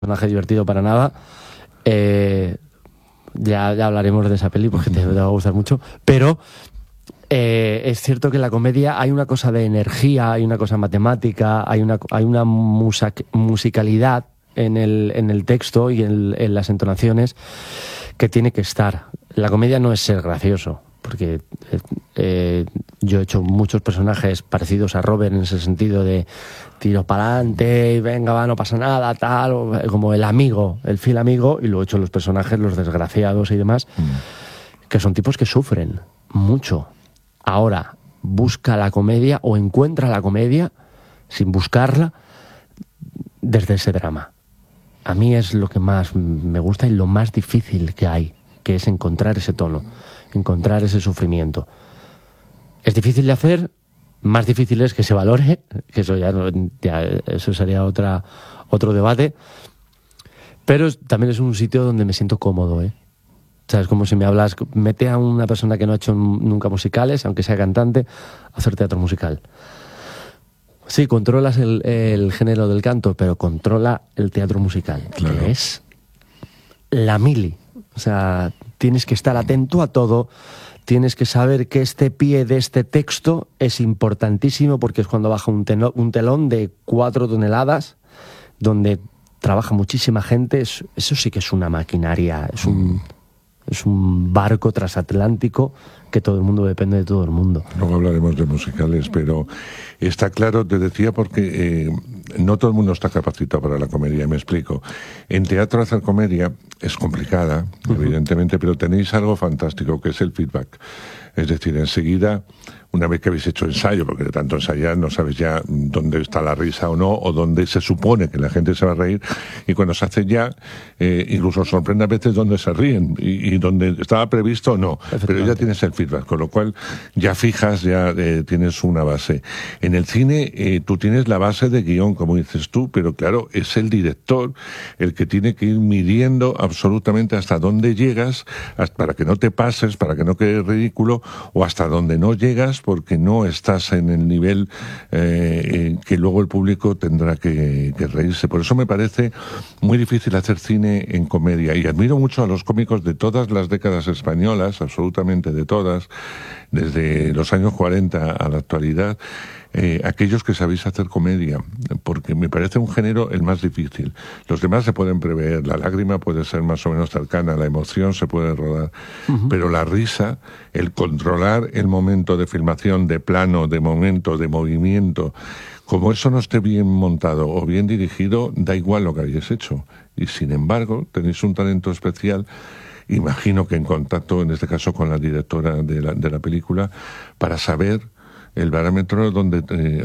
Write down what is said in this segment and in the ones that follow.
personaje divertido para nada. Ya hablaremos de esa peli porque te va a gustar mucho. Pero es cierto que en la comedia hay una cosa de energía, hay una cosa matemática, hay una musicalidad en el texto y en las entonaciones que tiene que estar. La comedia no es ser gracioso, porque yo he hecho muchos personajes parecidos a Robert en ese sentido de tiro para adelante y venga, va, no pasa nada, tal, como el amigo, el fiel amigo, y luego he hecho los personajes, los desgraciados y demás, que son tipos que sufren mucho. Ahora, busca la comedia o encuentra la comedia sin buscarla desde ese drama. A mí es lo que más me gusta y lo más difícil que hay, que es encontrar ese tono, encontrar ese sufrimiento. Es difícil de hacer, más difícil es que se valore, que eso eso sería otro debate, pero también es un sitio donde me siento cómodo, ¿eh? O sea, es como si me hablas, mete a una persona que no ha hecho nunca musicales, aunque sea cantante, a hacer teatro musical. Sí, controlas el género del canto, pero controla el teatro musical, claro, que es la mili. O sea, tienes que estar atento a todo, tienes que saber que este pie de este texto es importantísimo porque es cuando baja un telón de 4 toneladas, donde trabaja muchísima gente. Eso sí que es una maquinaria, es un barco transatlántico que todo el mundo depende de todo el mundo. Luego hablaremos de musicales, pero está claro, te decía, porque no todo el mundo está capacitado para la comedia, me explico. En teatro hacer comedia es complicada, evidentemente, pero tenéis algo fantástico, que es el feedback. Es decir, enseguida, una vez que habéis hecho ensayo, porque de tanto ensayar no sabes ya dónde está la risa o no, o dónde se supone que la gente se va a reír, y cuando se hace ya, incluso sorprende a veces dónde se ríen, y dónde estaba previsto o no, pero ya tienes el feedback, con lo cual ya fijas, ya tienes una base. En el cine tú tienes la base de guión, como dices tú, pero claro, es el director el que tiene que ir midiendo absolutamente hasta dónde llegas, para que no te pases, para que no quede ridículo, o hasta dónde no llegas porque no estás en el nivel que luego el público tendrá que reírse. Por eso me parece muy difícil hacer cine en comedia, y admiro mucho a los cómicos de todas las décadas españolas, absolutamente de todas, desde los años 40 a la actualidad, aquellos que sabéis hacer comedia, porque me parece un género el más difícil. Los demás se pueden prever, la lágrima puede ser más o menos cercana, la emoción se puede rodar, pero la risa, el controlar el momento de filmación, de plano, de momento, de movimiento, como eso no esté bien montado o bien dirigido, da igual lo que hayáis hecho. Y sin embargo, tenéis un talento especial, imagino que en contacto, en este caso con la directora de la película, para saber el barómetro donde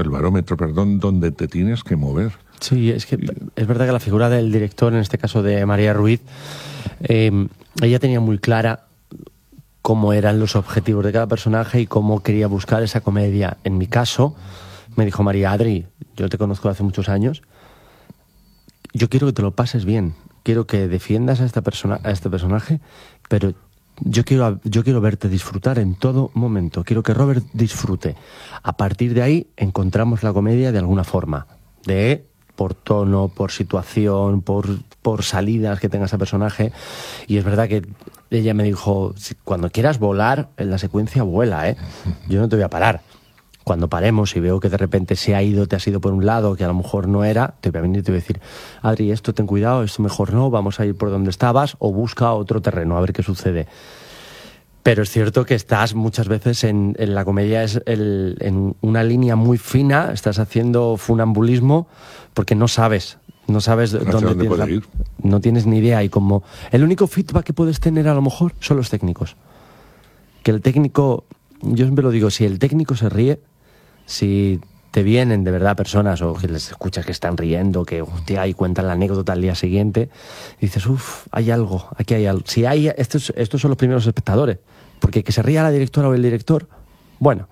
te tienes que mover. Sí, es que es verdad que la figura del director, en este caso de María Ruiz, ella tenía muy clara cómo eran los objetivos de cada personaje y cómo quería buscar esa comedia. En mi caso, me dijo María: Adri, yo te conozco hace muchos años, yo quiero que te lo pases bien, quiero que defiendas a este personaje, pero yo quiero verte disfrutar en todo momento. Quiero que Robert disfrute. A partir de ahí encontramos la comedia de alguna forma. Por tono, por situación, por salidas que tenga ese personaje. Y es verdad que ella me dijo: cuando quieras volar en la secuencia, vuela, ¿eh? Yo no te voy a parar. Cuando paremos y veo que de repente te has ido por un lado que a lo mejor no era, te voy a venir y te voy a decir: Adri, esto ten cuidado, esto mejor no, vamos a ir por donde estabas, o busca otro terreno, a ver qué sucede. Pero es cierto que estás muchas veces en la comedia, en una línea muy fina, estás haciendo funambulismo porque no sabes dónde tienes ir. No tienes ni idea, y como el único feedback que puedes tener a lo mejor son los técnicos. Que el técnico, yo siempre lo digo, si el técnico se ríe, si te vienen de verdad personas o que les escuchas que están riendo, que hostia, y cuentan la anécdota al día siguiente, y dices: hay algo, aquí hay algo. Si hay, estos son los primeros espectadores, porque que se ría la directora o el director, bueno,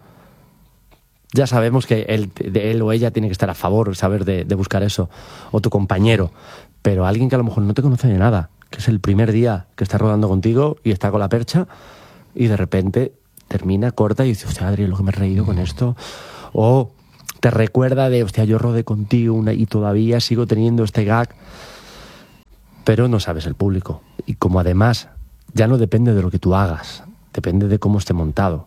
ya sabemos que él o ella tiene que estar a favor, saber de buscar eso, o tu compañero, pero alguien que a lo mejor no te conoce de nada, que es el primer día que está rodando contigo y está con la percha, y de repente termina, corta y dice: hostia, Adri, lo que me he reído con esto, o te recuerda de: hostia, yo rodé contigo y todavía sigo teniendo este gag. pero no sabes el público. Y como además ya no depende de lo que tú hagas, depende de cómo esté montado.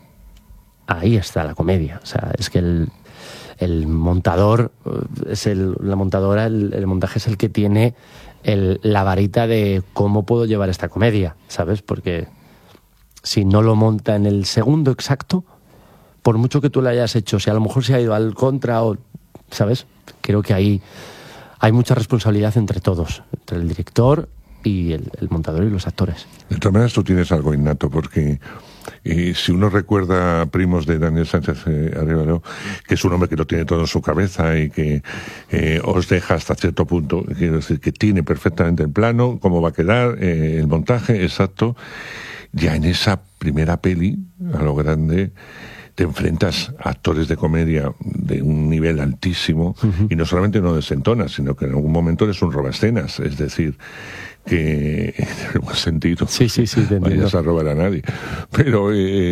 Ahí está la comedia. O sea, es que el montador, la montadora, el montaje es el que tiene la varita de cómo puedo llevar esta comedia, ¿sabes? Porque si no lo monta en el segundo exacto, por mucho que tú lo hayas hecho, si a lo mejor se ha ido al contra, o, ¿sabes? Creo que ahí hay mucha responsabilidad entre todos, entre el director y el montador y los actores. De todas maneras, tú tienes algo innato, porque si uno recuerda a Primos de Daniel Sánchez Arévalo, que es un hombre que lo tiene todo en su cabeza y que os deja hasta cierto punto, quiero decir, que tiene perfectamente el plano, cómo va a quedar, el montaje exacto, ya en esa primera peli, a lo grande, te enfrentas a actores de comedia de un nivel altísimo, y no solamente no desentonas, sino que en algún momento eres un robaescenas, es decir, que en el buen sentido, sí, no vayas a robar a nadie, pero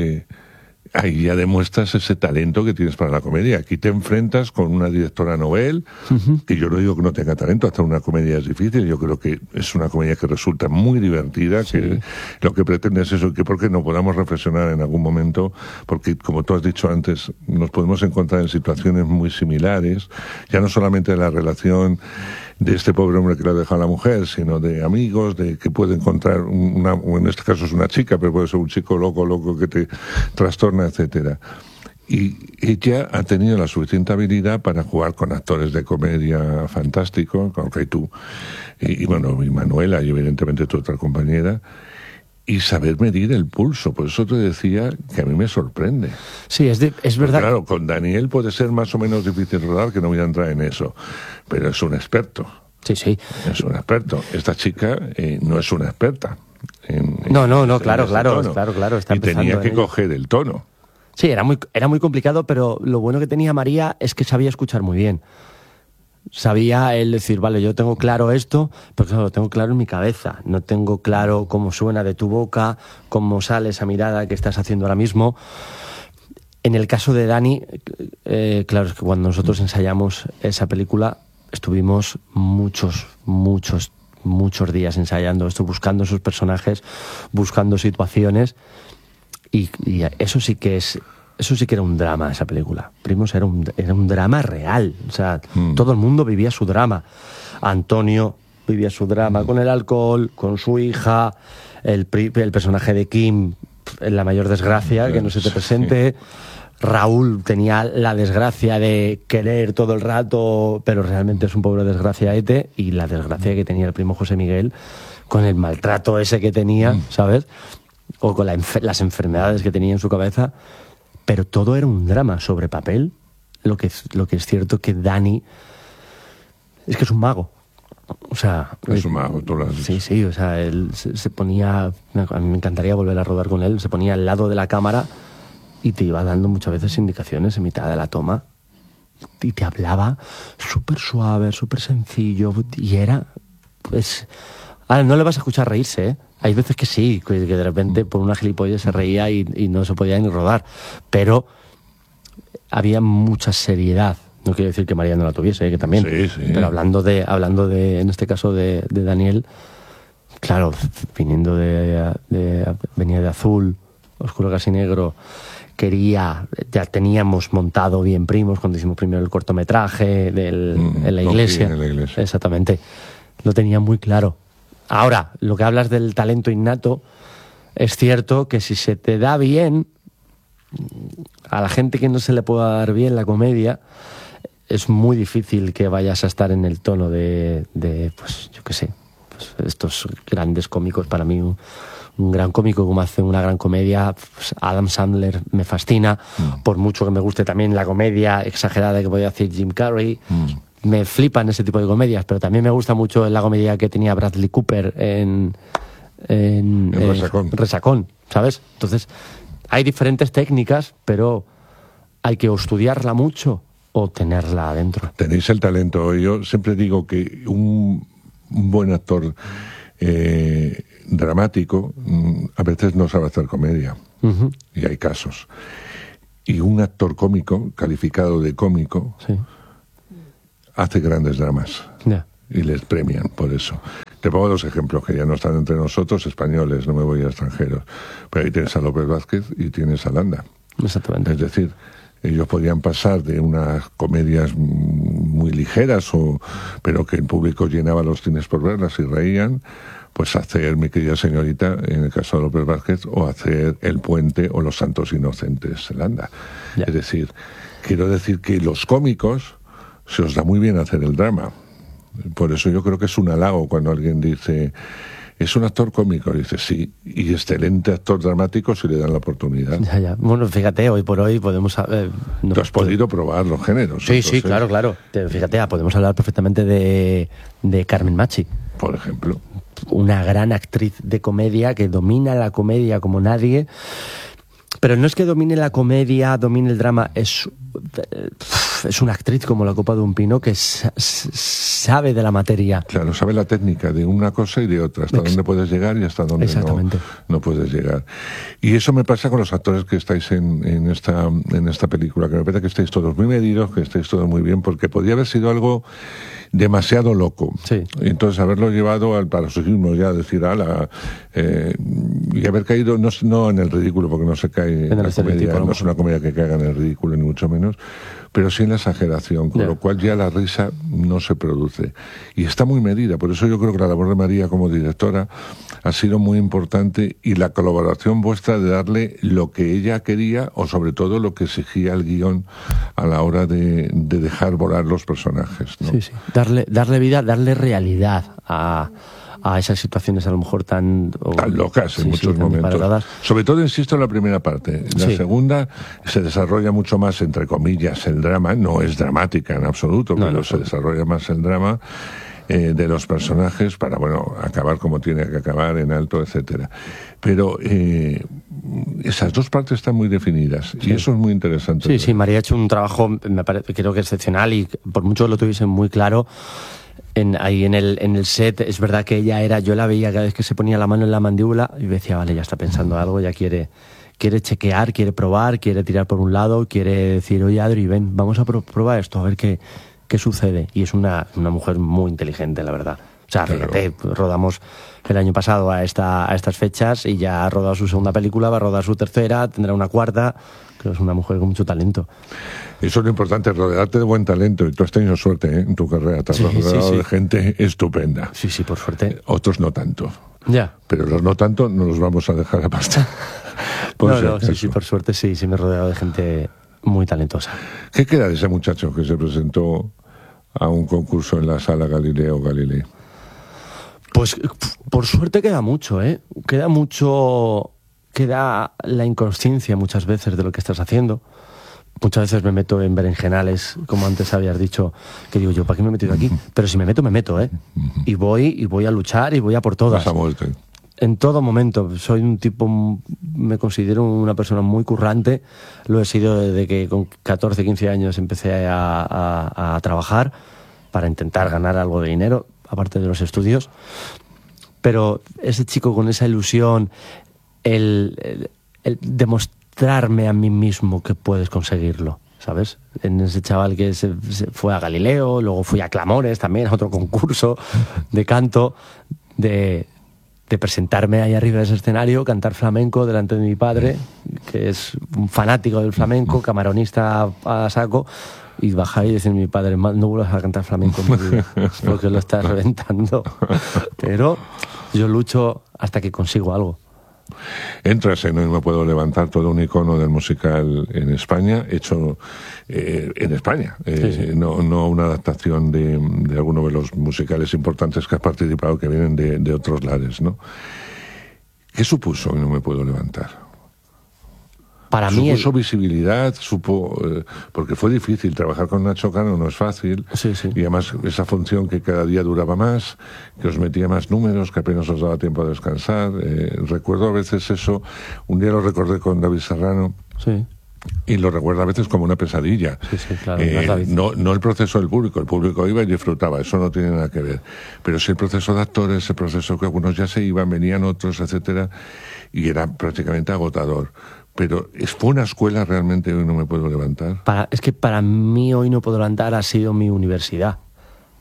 ahí ya demuestras ese talento que tienes para la comedia. Aquí te enfrentas con una directora novel, que yo no digo que no tenga talento, hacer una comedia es difícil, yo creo que es una comedia que resulta muy divertida, sí. Que lo que pretende es eso, que porque no podamos reflexionar en algún momento, porque como tú has dicho antes, nos podemos encontrar en situaciones muy similares, ya no solamente de la relación de este pobre hombre que le ha dejado a la mujer, sino de amigos, de que puede encontrar o en este caso es una chica, pero puede ser un chico loco que te trastorna, etcétera. Y ella ha tenido la suficiente habilidad para jugar con actores de comedia fantásticos, con Rey-Tú, y Manuela, y evidentemente tu otra compañera, y saber medir el pulso. Por eso te decía que a mí me sorprende. Sí, es verdad. Claro, con Daniel puede ser más o menos difícil rodar, que no voy a entrar en eso, pero es un experto. Sí. Es un experto. Esta chica no es una experta. Claro. Está y tenía que coger el tono. Sí, era muy complicado, pero lo bueno que tenía María es que sabía escuchar muy bien. Sabía él decir, vale, yo tengo claro esto, pero claro, lo tengo claro en mi cabeza. No tengo claro cómo suena de tu boca, cómo sale esa mirada que estás haciendo ahora mismo. En el caso de Dani, claro, es que cuando nosotros ensayamos esa película, estuvimos muchos días ensayando esto, buscando esos personajes, buscando situaciones, y eso sí que era un drama, esa película. Primos era un drama real. O sea, todo el mundo vivía su drama. Antonio vivía su drama con el alcohol, con su hija, el personaje de Kim, en la mayor desgracia, que no se te presente. Raúl tenía la desgracia de querer todo el rato, pero realmente es un pobre desgraciaete, y la desgracia que tenía el primo José Miguel con el maltrato ese que tenía, ¿sabes? O con las enfermedades que tenía en su cabeza. Pero todo era un drama sobre papel. Lo que es cierto que Dani es que es un mago. O sea, es un mago, tú lo has dicho. Sí, o sea, él se ponía, a mí me encantaría volver a rodar con él, se ponía al lado de la cámara y te iba dando muchas veces indicaciones en mitad de la toma, y te hablaba súper suave, súper sencillo, y era, pues, ahora no le vas a escuchar reírse, ¿eh? Hay veces que sí, que de repente por una gilipollez se reía y no se podía ni rodar, pero había mucha seriedad. No quiero decir que María no la tuviese, que también. Sí. Pero hablando de en este caso de Daniel, claro, venía de azul, oscuro casi negro, ya teníamos montado bien Primos cuando hicimos primero el cortometraje en la iglesia. En la iglesia. Exactamente. Lo tenía muy claro. Ahora, lo que hablas del talento innato, es cierto que si se te da bien, a la gente que no se le pueda dar bien la comedia, es muy difícil que vayas a estar en el tono de pues yo qué sé, pues estos grandes cómicos. Para mí un gran cómico como hace una gran comedia, pues Adam Sandler me fascina, por mucho que me guste también la comedia exagerada que podía hacer Jim Carrey. Me flipan ese tipo de comedias, pero también me gusta mucho la comedia que tenía Bradley Cooper en Resacón, ¿sabes? Entonces, hay diferentes técnicas, pero hay que o estudiarla mucho o tenerla adentro. Tenéis el talento. Yo siempre digo que un buen actor dramático a veces no sabe hacer comedia. Y hay casos. Y un actor cómico, calificado de cómico, sí, hace grandes dramas. Yeah. Y les premian por eso. Te pongo dos ejemplos que ya no están entre nosotros, españoles, no me voy a extranjeros. Pero ahí tienes a López Vázquez y tienes a Landa. Exactamente. Es decir, ellos podían pasar de unas comedias muy ligeras, pero que el público llenaba los cines por verlas y reían, pues hacer Mi querida señorita, en el caso de López Vázquez, o hacer El puente o Los santos inocentes, Landa. Ya. Es decir, quiero decir que los cómicos se os da muy bien hacer el drama. Por eso yo creo que es un halago cuando alguien dice, ¿es un actor cómico? Y dice, sí, y excelente actor dramático si le dan la oportunidad. Ya. Bueno, fíjate, hoy por hoy podemos... Tú has podido probar los géneros. Sí, entonces... sí, claro. Fíjate, podemos hablar perfectamente de Carmen Machi. Por ejemplo. Una gran actriz de comedia que domina la comedia como nadie. Pero no es que domine la comedia, domine el drama, es una actriz como la copa de un pino que sabe de la materia. Claro, sabe la técnica de una cosa y de otra, hasta dónde puedes llegar y hasta dónde no puedes llegar. Y eso me pasa con los actores que estáis en esta película, que me parece que estáis todos muy medidos, que estáis todos muy bien, porque podría haber sido algo demasiado loco. Sí. Entonces haberlo llevado al paroxismo, ya decir, y haber caído, no en el ridículo, porque no se cae en la comedia, no es una comedia que caiga en el ridículo, ni mucho menos, pero sí en la exageración, con lo cual ya la risa no se produce. Y está muy medida, por eso yo creo que la labor de María como directora ha sido muy importante, y la colaboración vuestra de darle lo que ella quería, o sobre todo lo que exigía el guión a la hora de dejar volar los personajes, ¿no? Sí. Darle vida, darle realidad a esas situaciones a lo mejor tan locas en muchos momentos. Disparadas. Sobre todo, insisto, en la primera parte. La segunda se desarrolla mucho más, entre comillas, el drama. No es dramática en absoluto, pero se desarrolla más el drama de los personajes para, acabar como tiene que acabar, en alto, etcétera. Pero esas dos partes están muy definidas, y eso es muy interesante. Sí, María ha hecho un trabajo, creo que excepcional, y por mucho que lo tuviesen muy claro, ahí en el set, es verdad que ella yo la veía cada vez que se ponía la mano en la mandíbula y decía, vale, ya está pensando algo, ya quiere chequear, quiere probar, quiere tirar por un lado, quiere decir, oye, Adri, ven, vamos a probar esto, a ver qué sucede. Y es una mujer muy inteligente, la verdad. O sea, fíjate, rodamos el año pasado a estas fechas y ya ha rodado su segunda película, va a rodar su tercera, tendrá una cuarta. Creo que es una mujer con mucho talento. Eso es lo importante, rodearte de buen talento. Y tú has tenido suerte en tu carrera, te has rodeado de gente estupenda. Sí, por suerte. Otros no tanto. Ya. Pero los no tanto no los vamos a dejar aparte. Sí, por suerte sí me he rodeado de gente muy talentosa. ¿Qué queda de ese muchacho que se presentó a un concurso en la Sala Galileo Galilei? Pues por suerte queda mucho, queda la inconsciencia muchas veces de lo que estás haciendo. Muchas veces me meto en berenjenales, como antes habías dicho, que digo yo, ¿para qué me he metido aquí? Pero si me meto, y voy a luchar y voy a por todas. Vas a muerte. En todo momento. Soy un tipo, me considero una persona muy currante. Lo he sido desde que con 14, 15 años empecé a trabajar para intentar ganar algo de dinero, aparte de los estudios. Pero ese chico con esa ilusión, el demostrarme a mí mismo que puedes conseguirlo, ¿sabes? En ese chaval que se fue a Galileo, luego fui a Clamores también, a otro concurso de canto, de presentarme ahí arriba de ese escenario, cantar flamenco delante de mi padre, que es un fanático del flamenco, camaronista a saco, y bajar y decir a mi padre, no vuelvas a cantar flamenco en mi vida, porque lo estás reventando. Pero yo lucho hasta que consigo algo. Entras en No Me Puedo Levantar, todo un icono del musical en España, hecho en España, no una adaptación de alguno de los musicales importantes que has participado, que vienen de otros lares, ¿no? ¿Qué supuso No Me Puedo Levantar? Para mí supuso visibilidad, porque fue difícil trabajar con Nacho Cano, no es fácil, y además esa función que cada día duraba más, que os metía más números, que apenas os daba tiempo a descansar. Recuerdo a veces eso, un día lo recordé con David Serrano, y lo recuerdo a veces como una pesadilla. Claro, no el proceso del público, el público iba y disfrutaba, eso no tiene nada que ver, pero sí el proceso de actores, el proceso que algunos ya se iban, venían otros, etcétera, y era prácticamente agotador. Pero fue una escuela realmente. Hoy No Me Puedo Levantar. Es que para mí Hoy No Puedo Levantar ha sido mi universidad.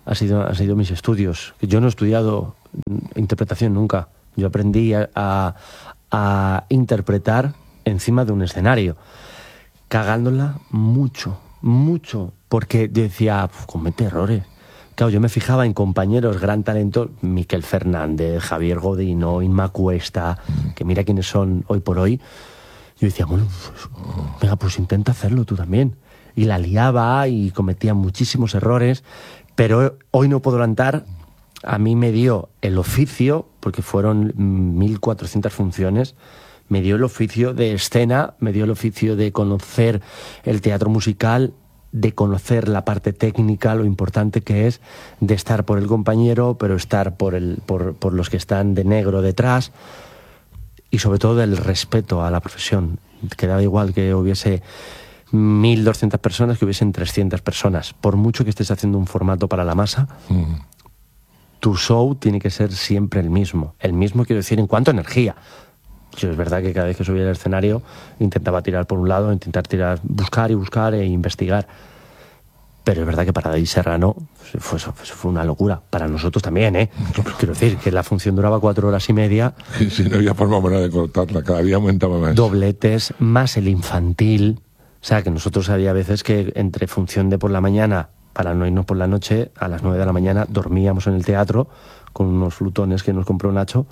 han sido mis estudios. Yo no he estudiado interpretación nunca. Yo aprendí a interpretar encima de un escenario, cagándola mucho, porque yo decía, comete errores. Claro, yo me fijaba en compañeros, gran talento, Miquel Fernández, Javier Godino, Inma Cuesta, que mira quiénes son hoy por hoy. Yo decía, bueno, venga, pues intenta hacerlo tú también. Y la liaba y cometía muchísimos errores, pero hoy no puedo cantar. A mí me dio el oficio, porque fueron 1.400 funciones, me dio el oficio de escena, me dio el oficio de conocer el teatro musical, de conocer la parte técnica, lo importante que es, de estar por el compañero, pero estar por los que están de negro detrás, y sobre todo del respeto a la profesión. Que daba igual que hubiese 1.200 personas, que hubiesen 300 personas. Por mucho que estés haciendo un formato para la masa, tu show tiene que ser siempre el mismo. El mismo, quiero decir, en cuanto a energía. Yo es verdad que cada vez que subía al escenario intentaba tirar por un lado, buscar e investigar. Pero es verdad que para David Serrano fue una locura. Para nosotros también, ¿eh? Quiero decir que la función duraba 4 horas y media. Y si no había forma buena de cortarla, cada día aumentaba más. Dobletes, más el infantil. O sea, que nosotros había veces que entre función de por la mañana, para no irnos por la noche, a las 9 de la mañana dormíamos en el teatro con unos flutones que nos compró Nacho.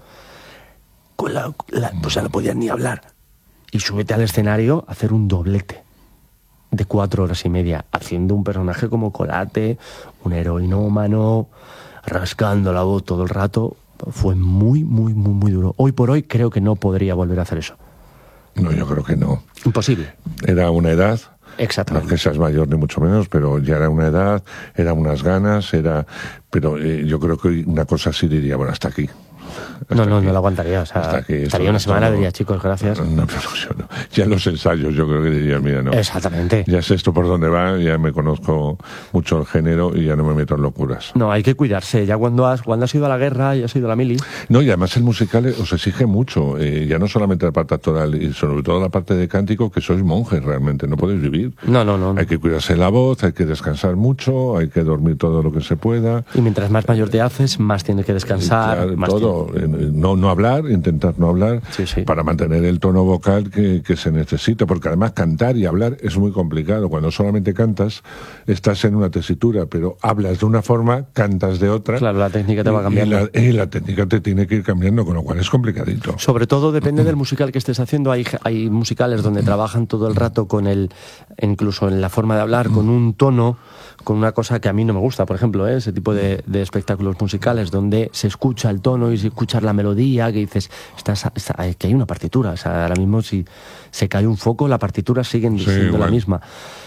Pues ya no podían ni hablar. Y súbete al escenario a hacer un doblete de 4 horas y media, haciendo un personaje como Colate, un heroinómano, rascando la voz todo el rato. Fue muy duro. Hoy por hoy creo que no podría volver a hacer eso. No, yo creo que no. Imposible. Era una edad. Exactamente. No que seas mayor ni mucho menos, pero ya era una edad, eran unas ganas, pero yo creo que una cosa sí diría, bueno, hasta aquí. No lo aguantaría. O sea, estaría una semana, diría, chicos, gracias. No, pero yo no. Ya en los ensayos yo creo que diría, mira, no. Exactamente. Ya sé esto por dónde va, ya me conozco mucho el género y ya no me meto en locuras. No, hay que cuidarse. Ya cuando has ido a la guerra y has ido a la mili. No, y además el musical os exige mucho. Ya no solamente la parte actoral, y sobre todo la parte de cántico, que sois monjes realmente, no podéis vivir. No. Hay que cuidarse la voz, hay que descansar mucho, hay que dormir todo lo que se pueda. Y mientras más mayor te haces, más tienes que descansar. Claro, más todo. No hablar, intentar no hablar, sí. para mantener el tono vocal que se necesita, porque además cantar y hablar es muy complicado. Cuando solamente cantas, estás en una tesitura, pero hablas de una forma, cantas de otra. Claro, la técnica te va cambiando. Y la técnica te tiene que ir cambiando, con lo cual es complicadito. Sobre todo depende del musical que estés haciendo. Hay musicales donde trabajan todo el rato incluso en la forma de hablar, con un tono, con una cosa que a mí no me gusta, por ejemplo, ese tipo de espectáculos musicales donde se escucha el tono y se escucha la melodía, que dices, que hay una partitura. O sea, ahora mismo si se cae un foco, la partitura sigue siendo la misma.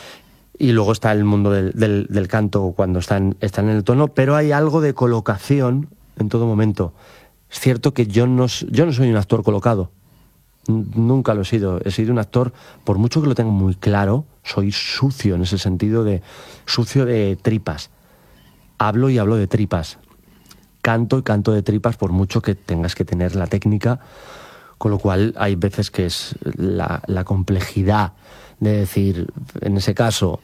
Y luego está el mundo del canto cuando están en el tono, pero hay algo de colocación en todo momento. Es cierto que yo no soy un actor colocado. Nunca lo he sido. He sido un actor, por mucho que lo tenga muy claro, soy sucio en ese sentido, sucio de tripas. Hablo de tripas. Canto de tripas, por mucho que tengas que tener la técnica, con lo cual hay veces que es la complejidad de decir, en ese caso,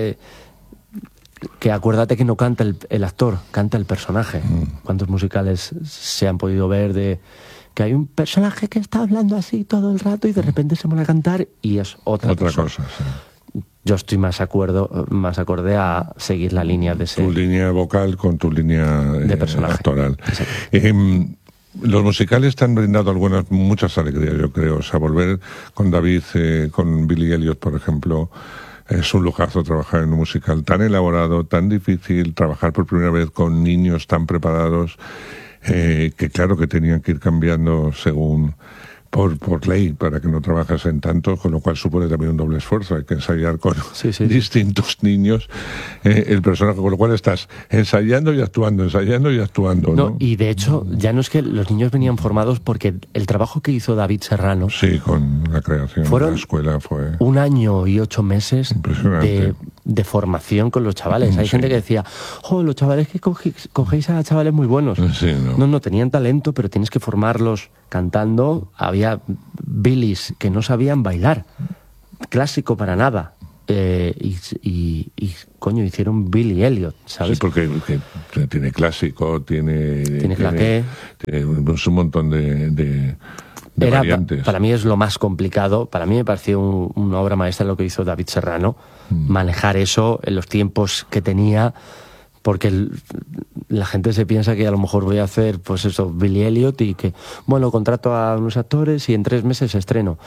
que acuérdate que no canta el actor, canta el personaje. ¿Cuántos musicales se han podido ver de que hay un personaje que está hablando así todo el rato y de repente se pone a cantar y es otra cosa? Sí. Yo estoy más acorde a seguir la línea de ese... Tu línea vocal con tu línea de personaje actoral. Los musicales te han brindado muchas alegrías, yo creo. O sea, volver con David, con Billy Elliot, por ejemplo, es un lujazo trabajar en un musical tan elaborado, tan difícil, trabajar por primera vez con niños tan preparados, que claro que tenían que ir cambiando según... Por ley, para que no trabajes en tanto, con lo cual supone también un doble esfuerzo. Hay que ensayar con distintos niños el personaje, con lo cual estás ensayando y actuando. ¿No? Y de hecho, ya no es que los niños venían formados, porque el trabajo que hizo David Serrano... Sí, con la creación de la escuela fue... 1 año y 8 meses de formación con los chavales. Hay gente que decía, los chavales que cogéis a chavales muy buenos. Sí, no, tenían talento, pero tienes que formarlos cantando. Había Billys que no sabían bailar, clásico para nada, coño, hicieron Billy Elliot, ¿sabes? Sí, porque tiene clásico, tiene claqué. Tiene un montón de variantes. Para mí es lo más complicado. Para mí me pareció una obra maestra lo que hizo David Serrano, manejar eso en los tiempos que tenía, porque la gente se piensa que a lo mejor voy a hacer, pues eso, Billy Elliot y que, bueno, contrato a unos actores y en 3 meses estreno.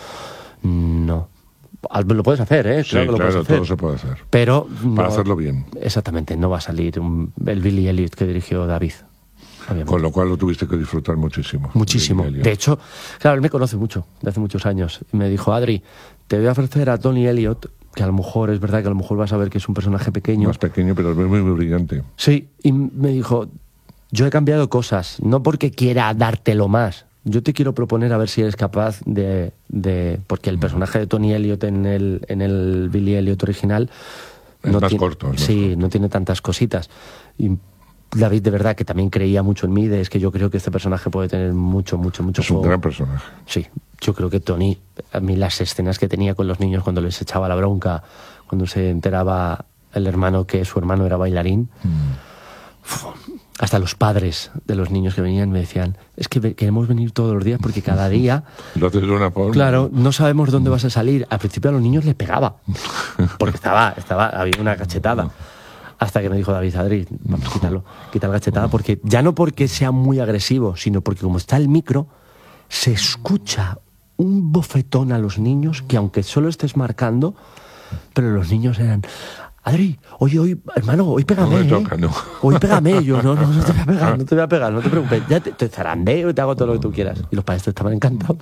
No. Lo puedes hacer, ¿eh? Sí, claro que lo puedes hacer. todo se puede hacer. Pero para hacerlo bien. Exactamente, no va a salir el Billy Elliot que dirigió David. Obviamente. Con lo cual lo tuviste que disfrutar muchísimo. Muchísimo. De hecho, claro, él me conoce mucho, de hace muchos años. Y me dijo, Adri, te voy a ofrecer a Tony Elliot, que a lo mejor, es verdad que a lo mejor vas a ver que es un personaje pequeño. Más pequeño, pero es muy, muy brillante. Sí, y me dijo, yo he cambiado cosas, no porque quiera dártelo más. Yo te quiero proponer a ver si eres capaz de porque el personaje de Tony Elliot en el Billy Elliot original es más corto. No tiene tantas cositas. Y David, de verdad, que también creía mucho en mí, es que yo creo que este personaje puede tener mucho Es un gran personaje. Sí, yo creo que Tony, a mí las escenas que tenía con los niños cuando les echaba la bronca, cuando se enteraba el hermano que su hermano era bailarín, hasta los padres de los niños que venían me decían, es que queremos venir todos los días porque cada día... Lo haces de una forma. Claro, no sabemos dónde vas a salir. Al principio a los niños les pegaba, porque había una cachetada. Hasta que me dijo David, Adri, vamos, quita la cachetada, porque ya no porque sea muy agresivo, sino porque como está el micro, se escucha un bofetón a los niños que aunque solo estés marcando, pero los niños eran... Adri, hoy, hermano, hoy pégame, no me toca, no. Hoy pégame. Yo, no te voy a pegar, no te preocupes. Ya te zarandeo y te hago todo lo que tú quieras. Y los padres estaban encantados.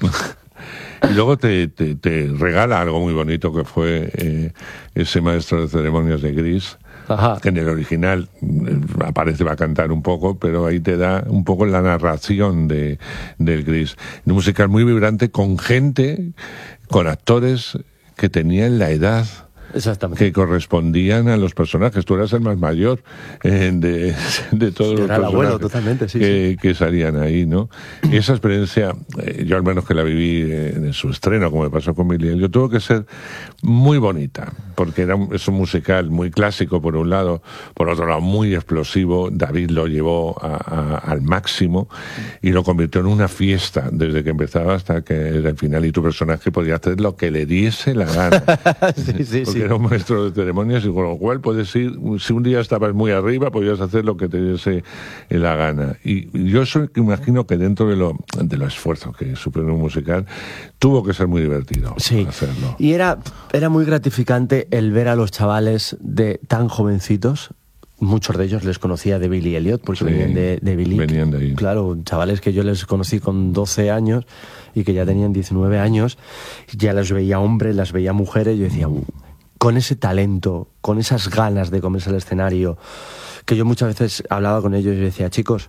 Y luego te regala algo muy bonito que fue ese maestro de ceremonias de Gris. Ajá. Que en el original aparece, va a cantar un poco, pero ahí te da un poco la narración del Gris. Un musical muy vibrante con gente, con actores que tenían la edad que correspondían a los personajes. Tú eras el más mayor de todos los personajes abuelo, totalmente, que salían ahí, ¿no? Y esa experiencia, yo al menos que la viví en su estreno, como me pasó con Billy Elliot, tuvo que ser muy bonita, porque es un musical muy clásico por un lado, por otro lado muy explosivo. David lo llevó al máximo y lo convirtió en una fiesta desde que empezaba hasta que era el final, y tu personaje podía hacer lo que le diese la gana. Sí. Era un maestro de ceremonias, y con lo cual puedes ir, si un día estabas muy arriba, podías hacer lo que te diese la gana. Y yo imagino que dentro de lo esfuerzo que supone un musical, tuvo que ser muy divertido hacerlo. Y era muy gratificante el ver a los chavales tan jovencitos. Muchos de ellos les conocía de Billy Elliot, porque venían de Billy. Venían de ahí. Claro, chavales que yo les conocí con 12 años y que ya tenían 19 años. Ya las veía hombres, las veía mujeres, y yo decía... con ese talento, con esas ganas de comerse el escenario, que yo muchas veces hablaba con ellos y decía, chicos,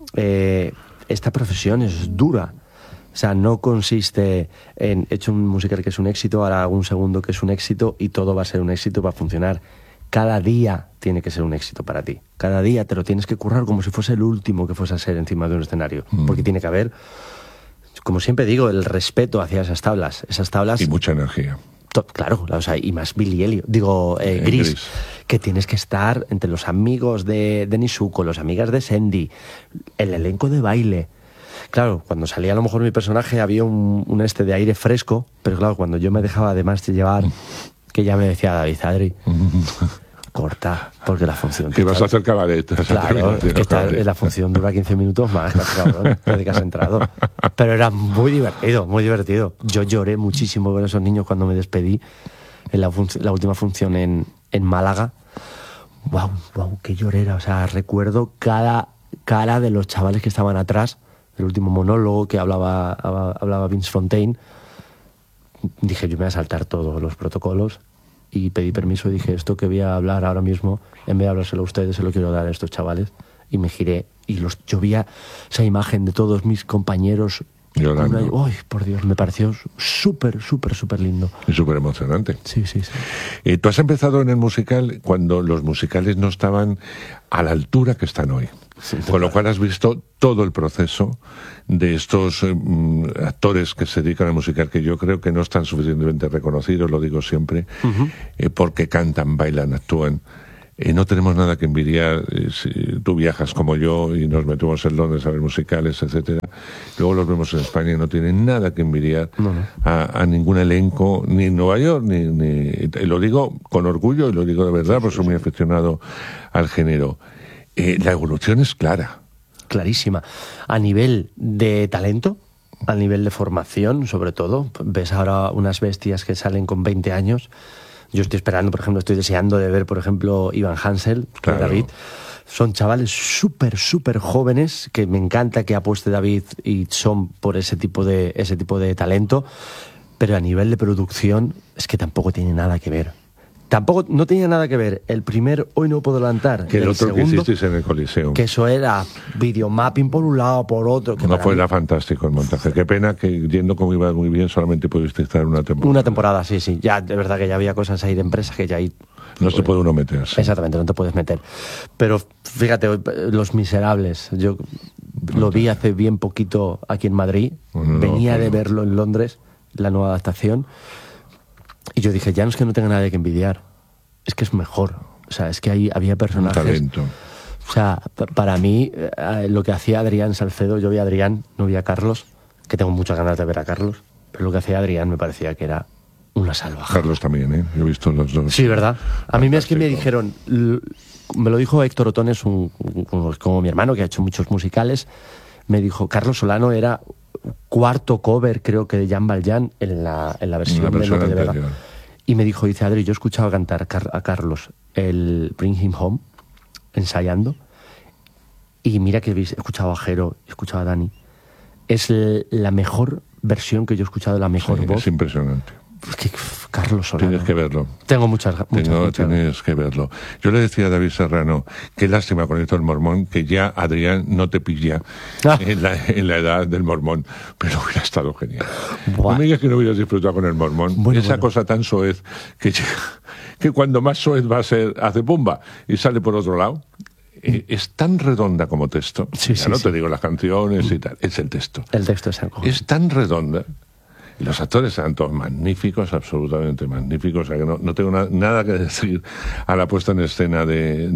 esta profesión es dura. O sea, no consiste en he hecho un musical que es un éxito, ahora hago un segundo que es un éxito y todo va a ser un éxito, va a funcionar. Cada día tiene que ser un éxito para ti. Cada día te lo tienes que currar como si fuese el último que fuese a ser encima de un escenario. Porque tiene que haber, como siempre digo, el respeto hacia esas tablas. Y mucha energía. Claro, o sea, y más Billy Elliot, Gris, que tienes que estar entre los amigos de Nisuko, los amigas de Sandy, el elenco de baile. Claro, cuando salía a lo mejor mi personaje había un de aire fresco, pero claro, cuando yo me dejaba además de llevar, que ya me decía David, Adri, corta, porque la función... Que vas a hacer cabaret. Claro, que la función dura 15 minutos más, cabrón, desde que has entrado. Pero era muy divertido, muy divertido. Yo lloré muchísimo con esos niños cuando me despedí en la última función en Málaga. Wow, qué llorera. O sea, recuerdo cada cara de los chavales que estaban atrás, el último monólogo que hablaba Vince Fontaine. Dije, yo me voy a saltar todos los protocolos. Y pedí permiso y dije, esto que voy a hablar ahora mismo, en vez de hablárselo a ustedes, se lo quiero dar a estos chavales. Y me giré y yo vi esa imagen de todos mis compañeros llorando. ¡Ay, por Dios! Me pareció súper lindo. Y súper emocionante. Sí. Tú has empezado en el musical cuando los musicales no estaban a la altura que están hoy. Con lo cual has visto todo el proceso de estos actores que se dedican al musical, que yo creo que no están suficientemente reconocidos, lo digo siempre, porque cantan, bailan, actúan. No tenemos nada que envidiar si tú viajas como yo y nos metemos en Londres a ver musicales, etcétera. Luego los vemos en España y no tienen nada que envidiar a ningún elenco, ni en Nueva York, lo digo con orgullo y lo digo de verdad, porque soy muy aficionado al género. La evolución es clara. Clarísima. A nivel de talento, a nivel de formación, sobre todo, ves ahora unas bestias que salen con 20 años. Yo estoy esperando, por ejemplo, estoy deseando de ver, por ejemplo, Ivan Hansel, claro. David. Son chavales súper jóvenes, que me encanta que apueste David y son por ese tipo de talento, pero a nivel de producción es que tampoco tiene nada que ver. No tenía nada que ver el primer Hoy no puedo levantar, que el otro segundo, que hicisteis en el Coliseo. Que eso era videomapping por un lado, por otro. Que no era fantástico el montaje. Qué pena que yendo como iba muy bien solamente pudiste estar una temporada. Una temporada, sí. Ya, de verdad que ya había cosas ahí de empresas que ya ahí... No se puede uno meter. Sí. Exactamente, no te puedes meter. Pero fíjate, Los Miserables, yo lo vi hace bien poquito aquí en Madrid. Venía de verlo en Londres, la nueva adaptación. Y yo dije, ya no es que no tenga nada que envidiar, es que es mejor. O sea, es que había personajes... Un talento. O sea, para mí, lo que hacía Adrián Salcedo, yo vi a Adrián, no vi a Carlos, que tengo muchas ganas de ver a Carlos, pero lo que hacía Adrián me parecía que era una salvaje. Carlos también, ¿eh? Yo he visto los dos. Sí, ¿verdad? A mí es que me dijeron, me lo dijo Héctor Otones, como mi hermano, que ha hecho muchos musicales, me dijo, Carlos Solano era cuarto cover, creo que de Jan Valjean en la versión de Lope de Vega. Y me dijo, dice, Adri, yo he escuchado cantar a Carlos el Bring Him Home, ensayando, y mira que he escuchado a Jero, he escuchado a Dani. Es la mejor versión que yo he escuchado, la mejor voz. Es impresionante. Es que Carlos Solano. Tienes que verlo. Tengo muchas. Tienes que verlo. Yo le decía a David Serrano, qué lástima con esto del Mormón, que ya Adrián no te pilla en la edad del Mormón, pero hubiera estado genial. No me digas que no hubieras disfrutado con el Mormón. Esa cosa tan soez que cuando más soez va a ser, hace pumba y sale por otro lado. Es tan redonda como texto. Te digo las canciones y tal, es el texto. El texto es algo. Es tan redonda. Y los actores eran todos magníficos, absolutamente magníficos. O sea que no tengo nada que decir a la puesta en escena de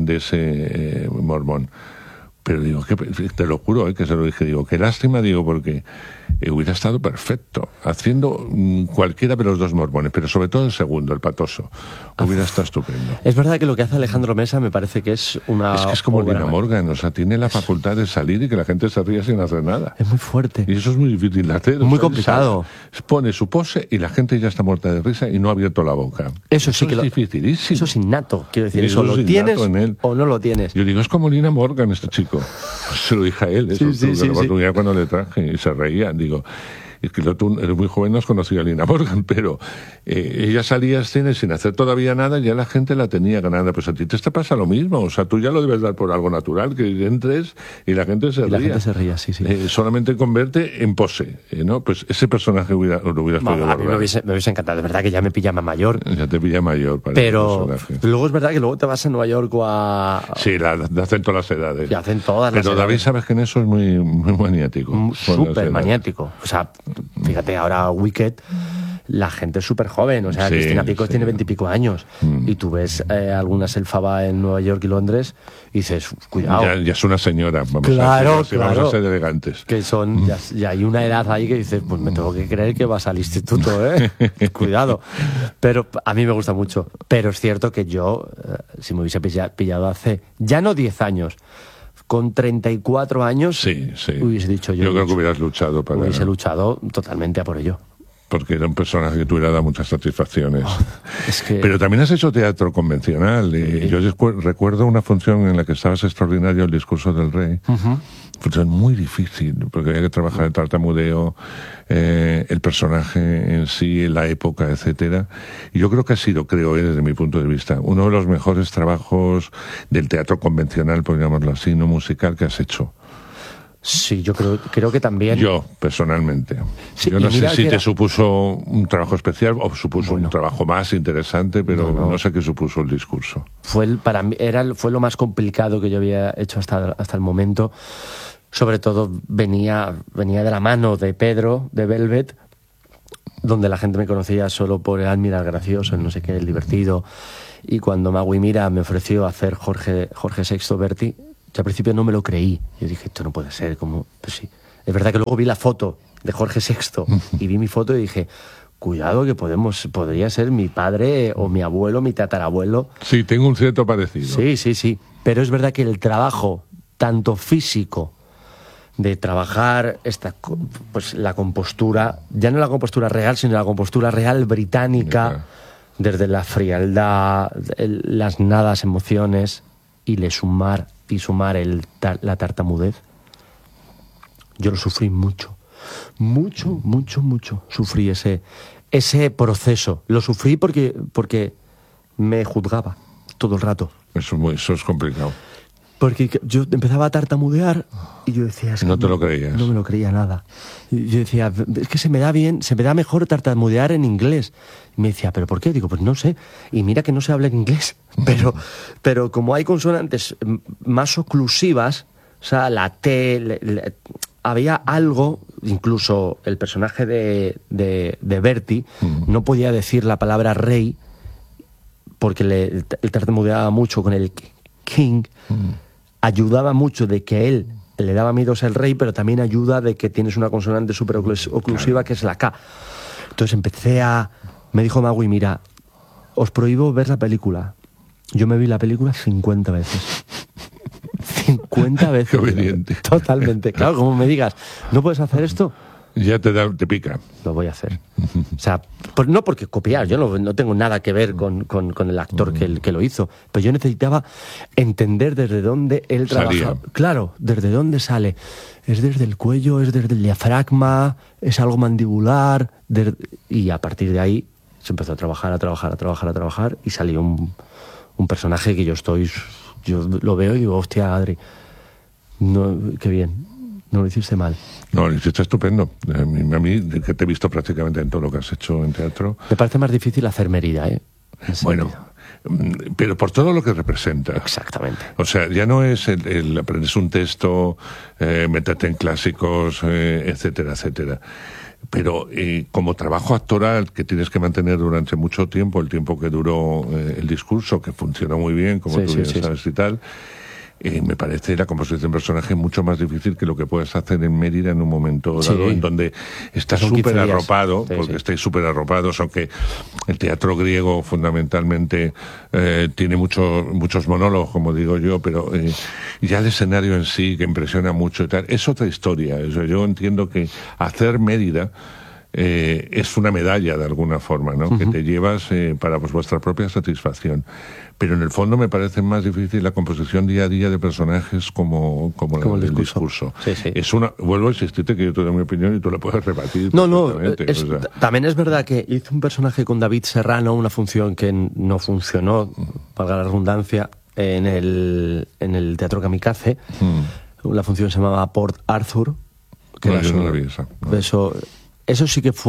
ese Mormón. Pero digo, te lo juro, que se lo dije, digo, qué lástima, porque hubiera estado perfecto, haciendo cualquiera de los dos Mormones, pero sobre todo el segundo, el patoso, hubiera estado estupendo. Es verdad que lo que hace Alejandro Mesa me parece que es una... Es que es como Lina Morgan, o sea, tiene la facultad de salir y que la gente se ría sin hacer nada. Es muy fuerte. Y eso es muy difícil de hacer. Muy complicado. Pone su pose y la gente ya está muerta de risa y no ha abierto la boca. Eso sí que es dificilísimo. Eso es innato, quiero decir, eso lo tienes o no lo tienes. Yo digo, es como Lina Morgan este chico. Se lo dije a él, eso, la oportunidad cuando le traje y se reía. Digo, es que tú eres muy joven, no has conocido a Lina Morgan, pero ella salía a escena sin hacer todavía nada, ya la gente la tenía ganada. Pues a ti te pasa lo mismo, o sea, tú ya lo debes dar por algo natural, que entres y la gente se ría. La gente se ría, sí. Solamente convierte en pose, ¿no? Pues ese personaje lo hubieras podido borrar. A mí me hubiese encantado, de verdad que ya me pilla más mayor. Ya te pilla mayor para pero luego es verdad que luego te vas a Nueva York o a... Sí, hacen todas las edades. Y hacen todas las edades. Pero David, sabes que en eso es muy maniático. Súper maniático. O sea, fíjate, ahora Wicked, la gente es súper joven, o sea, Cristina Picos tiene 20 y pico años, y tú ves algunas Elfaba en Nueva York y Londres, y dices, cuidado. Ya es una señora, vamos claro. Vamos a ser elegantes. Que son, ya hay una edad ahí que dices, pues me tengo que creer que vas al instituto, cuidado. Pero a mí me gusta mucho. Pero es cierto que yo, si me hubiese pillado hace, ya no 10 años, con 34 años, hubiese dicho yo creo que hubieras luchado para... Hubiese luchado totalmente a por ello. Porque era un personaje que te hubiera dado muchas satisfacciones. Pero también has hecho teatro convencional. Yo recuerdo una función en la que estabas extraordinario, el discurso del rey. Función muy difícil, porque había que trabajar el tartamudeo, el personaje en sí, la época, etcétera. Y yo creo que ha sido, desde mi punto de vista, uno de los mejores trabajos del teatro convencional, por llamarlo así, no musical, que has hecho. Sí, yo creo que también. Yo, personalmente. Sí, yo no sé si te era... supuso un trabajo especial o supuso un trabajo más interesante, pero no sé qué supuso el discurso. Para mí fue lo más complicado que yo había hecho hasta el momento. Sobre todo venía de la mano de Pedro, de Velvet, donde la gente me conocía solo por el Admiral gracioso, el no sé qué, el divertido. Y cuando Magui Mira me ofreció hacer Jorge VI Berti, yo al principio no me lo creí. Yo dije, esto no puede ser, como... Pues sí. Es verdad que luego vi la foto de Jorge VI y vi mi foto y dije, cuidado que podría ser mi padre o mi abuelo, mi tatarabuelo. Sí, tengo un cierto parecido. Sí. Pero es verdad que el trabajo, tanto físico, de trabajar pues la compostura, ya no la compostura real, sino la compostura real británica, desde la frialdad, las nadas emociones, y sumar la tartamudez. Yo lo sufrí mucho. Sufrí ese proceso. Lo sufrí porque me juzgaba todo el rato. Eso es complicado. Porque yo empezaba a tartamudear y yo decía... No te lo creías. No me lo creía nada. Y yo decía, es que se me da mejor tartamudear en inglés. Y me decía, ¿pero por qué? Digo, pues no sé. Y mira que no sé hablar inglés. Pero como hay consonantes más oclusivas, o sea, la T... había algo, incluso el personaje de Bertie no podía decir la palabra rey porque él tartamudeaba mucho con el king. Ayudaba mucho de que él le daba miedo a ser el rey, pero también ayuda de que tienes una consonante súper oclusiva, que es la K. Entonces me dijo Magui, mira, os prohíbo ver la película. Yo me vi la película 50 veces. 50 veces. Qué obediente. Totalmente. Claro, como me digas, ¿no puedes hacer esto? Ya te pica. Lo voy a hacer. O sea, no porque copiar, yo no tengo nada que ver con el actor que lo hizo, pero yo necesitaba entender desde dónde él trabaja. Claro, desde dónde sale. Es desde el cuello, es desde el diafragma, es algo mandibular, y a partir de ahí se empezó a trabajar y salió un personaje que yo lo veo y digo, hostia, Adri, no, qué bien. No lo hiciste mal. No, lo hiciste estupendo. A mí, que te he visto prácticamente en todo lo que has hecho en teatro. Me parece más difícil hacer Mérida, ¿eh? Bueno, pero por todo lo que representa. Exactamente. O sea, ya no es el aprendes un texto, métete en clásicos, etcétera, etcétera. Pero como trabajo actoral que tienes que mantener durante mucho tiempo, el tiempo que duró el discurso, que funcionó muy bien, como tú bien sabes y tal... me parece la composición de personaje mucho más difícil que lo que puedes hacer en Mérida en un momento dado, en donde estás súper arropado, porque estáis súper arropados, aunque el teatro griego fundamentalmente tiene muchos monólogos, como digo yo, pero ya el escenario en sí, que impresiona mucho y tal, es otra historia. Yo entiendo que hacer Mérida es una medalla de alguna forma, ¿no? Que te llevas para vuestra propia satisfacción. Pero en el fondo me parece más difícil la composición día a día de personajes como el discurso. Sí. Vuelvo a insistirte que yo te doy mi opinión y tú la puedes rebatir. También es verdad que hice un personaje con David Serrano, una función que no funcionó, valga la redundancia, en el Teatro Kamikaze. La función se llamaba Port Arthur. Que yo no la vi esa. No. Eso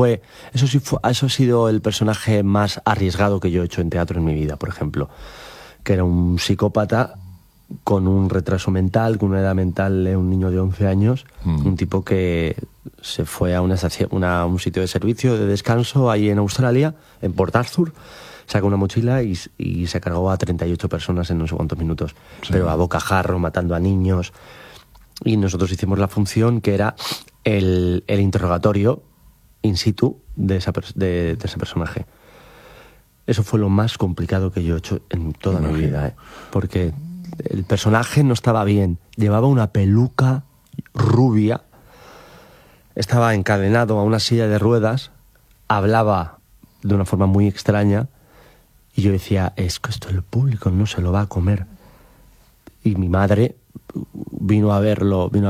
ha sido el personaje más arriesgado que yo he hecho en teatro en mi vida, por ejemplo. Que era un psicópata con un retraso mental, con una edad mental de un niño de 11 años, un tipo que se fue a un sitio de servicio, de descanso, ahí en Australia, en Port Arthur, sacó una mochila y se cargó a 38 personas en no sé cuántos minutos, pero a bocajarro, matando a niños. Y nosotros hicimos la función que era el interrogatorio in situ de ese personaje. Eso fue lo más complicado que yo he hecho en toda mi vida, porque el personaje no estaba bien, llevaba una peluca rubia, estaba encadenado a una silla de ruedas, hablaba de una forma muy extraña y yo decía, es que esto el público no se lo va a comer. Y mi madre vino a ver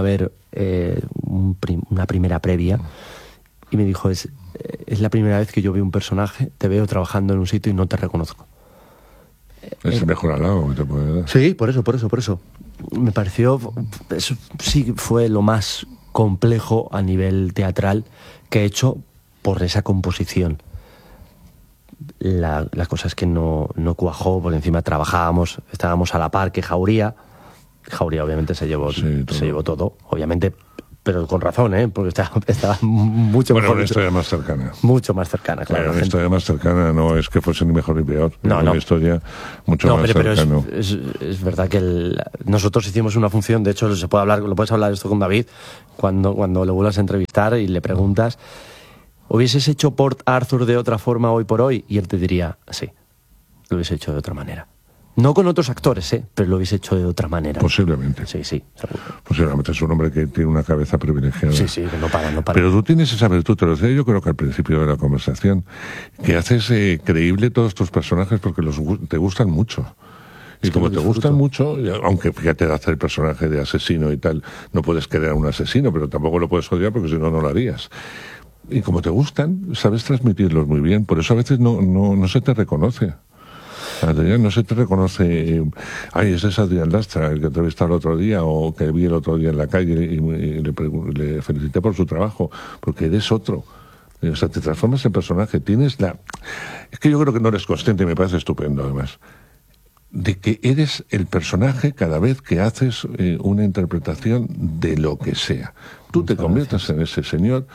una primera previa y me dijo, es la primera vez que yo veo un personaje, te veo trabajando en un sitio y no te reconozco. Es el mejor halago que te puede dar. Sí, por eso. me pareció, eso sí fue lo más complejo a nivel teatral que he hecho por esa composición. La cosa es que no cuajó, porque encima estábamos a la par que Jauría. Jauría obviamente se llevó todo, obviamente, pero con razón, porque estaba mucho bueno, mejor. Una historia más cercana. Mucho más cercana, claro. Una historia más cercana no es que fuese ni mejor ni peor. No. Una historia mucho más cercana. Pero es verdad que nosotros hicimos una función, de hecho lo puedes hablar esto con David, cuando le vuelvas a entrevistar y le preguntas, ¿hubieses hecho Port Arthur de otra forma hoy por hoy? Y él te diría, sí, lo hubiese hecho de otra manera. No con otros actores, pero lo hubiese hecho de otra manera. Posiblemente. Sí, seguro. Posiblemente es un hombre que tiene una cabeza privilegiada. Sí, que no para. Pero tú tienes esa virtud, te lo decía yo creo que al principio de la conversación, que haces creíble todos tus personajes porque te gustan mucho. Y como te gustan mucho, aunque fíjate de hacer el personaje de asesino y tal, no puedes querer a un asesino, pero tampoco lo puedes odiar porque si no, no lo harías. Y como te gustan, sabes transmitirlos muy bien, por eso a veces no se te reconoce. Adrián, no se te reconoce, ese es Adrián Lastra, el que entrevisté el otro día o que vi el otro día en la calle y le felicité por su trabajo, porque eres otro. O sea, te transformas en personaje, Es que yo creo que no eres consciente, y me parece estupendo además, de que eres el personaje cada vez que haces una interpretación de lo que sea. Tú te conviertes en ese señor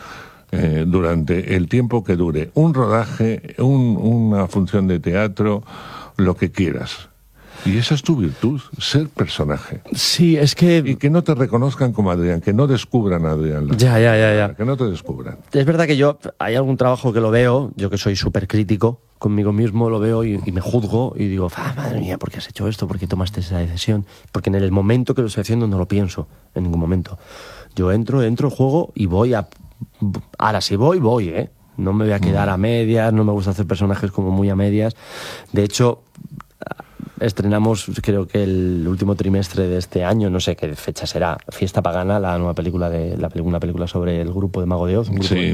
durante el tiempo que dure un rodaje, una función de teatro, lo que quieras. Y esa es tu virtud, ser personaje. Sí, es que... Y que no te reconozcan como Adrián, que no descubran a Adrián. Ya. Que no te descubran. Es verdad que hay algún trabajo que lo veo, yo que soy súper crítico conmigo mismo, lo veo y me juzgo y digo, madre mía, ¿por qué has hecho esto? ¿Por qué tomaste esa decisión? Porque en el momento que lo estoy haciendo no lo pienso, en ningún momento. Yo entro, juego y voy a... Ahora, si voy, no me voy a quedar a medias, no me gusta hacer personajes como muy a medias. De hecho, estrenamos, creo que el último trimestre de este año, no sé qué fecha será, Fiesta Pagana, la nueva película una película sobre el grupo de Mago de Oz. Sí.